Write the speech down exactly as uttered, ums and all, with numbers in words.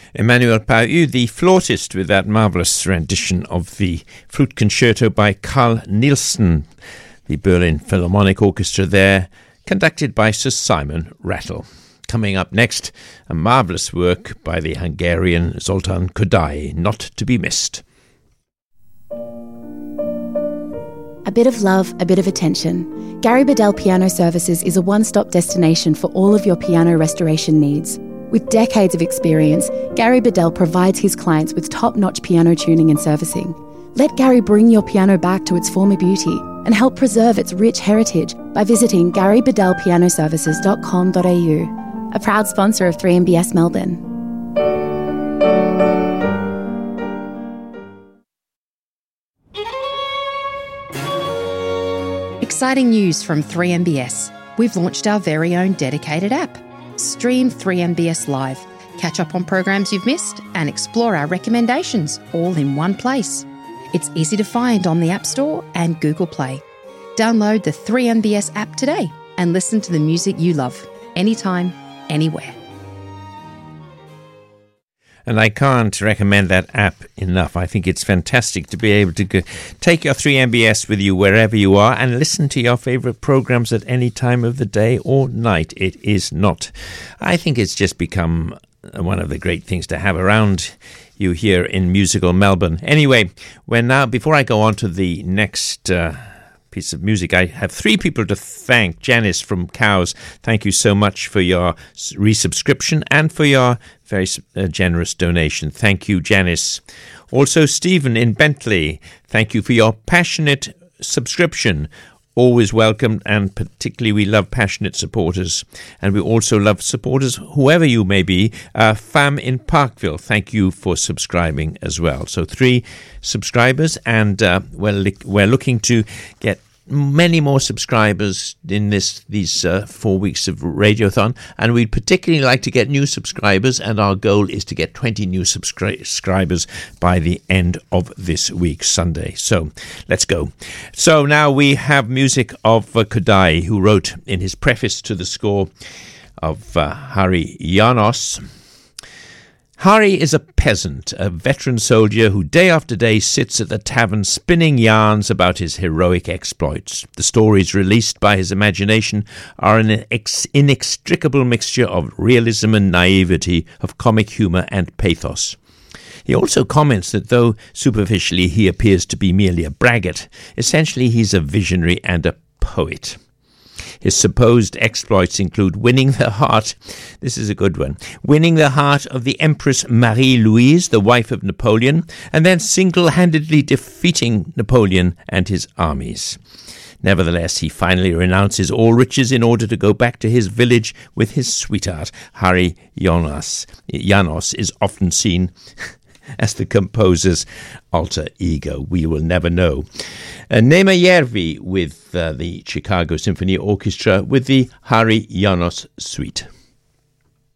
Emmanuel Pau, the flautist, with that marvellous rendition of the flute concerto by Carl Nielsen, the Berlin Philharmonic Orchestra there, conducted by Sir Simon Rattle. Coming up next, a marvellous work by the Hungarian Zoltan Kodály, not to be missed. A bit of love, a bit of attention. Gary Bedell Piano Services is a one-stop destination for all of your piano restoration needs. With decades of experience, Gary Bedell provides his clients with top-notch piano tuning and servicing. Let Gary bring your piano back to its former beauty and help preserve its rich heritage by visiting gary bedell piano services dot com dot a u, a proud sponsor of three M B S Melbourne. Exciting news from three M B S. We've launched our very own dedicated app. Stream three M B S Live, catch up on programs you've missed, and explore our recommendations all in one place. It's easy to find on the App Store and Google Play. Download the three M B S app today and listen to the music you love, anytime, anywhere. And I can't recommend that app enough. I think it's fantastic to be able to go, take your three M B S with you wherever you are and listen to your favourite programmes at any time of the day or night. It is not. I think it's just become one of the great things to have around you here in musical Melbourne. Anyway, we're now, before I go on to the next uh, piece of music, I have three people to thank. Janice from Cows, thank you so much for your resubscription and for your very uh, generous donation. Thank you, Janice. Also, Stephen in Bentley, thank you for your passionate subscription. Always welcome, and particularly we love passionate supporters. And we also love supporters, whoever you may be. Uh, Fam in Parkville, thank you for subscribing as well. So three subscribers, and uh, we're, li- we're looking to get many more subscribers in this these uh, four weeks of Radiothon, and we'd particularly like to get new subscribers, and our goal is to get twenty new subscri- subscribers by the end of this week, Sunday. So let's go. So now we have music of uh, Kodály, who wrote in his preface to the score of uh, Hari János. Hari is a peasant, a veteran soldier who day after day sits at the tavern spinning yarns about his heroic exploits. The stories released by his imagination are an ex- inextricable mixture of realism and naivety, of comic humour and pathos. He also comments that though superficially he appears to be merely a braggart, essentially he's a visionary and a poet. His supposed exploits include winning the heart, this is a good one, winning the heart of the Empress Marie-Louise, the wife of Napoleon, and then single-handedly defeating Napoleon and his armies. Nevertheless, he finally renounces all riches in order to go back to his village with his sweetheart. Hari János, János is often seen as the composer's alter ego. We will never know. Uh, Nema Järvi with uh, the Chicago Symphony Orchestra with the Hari János Suite.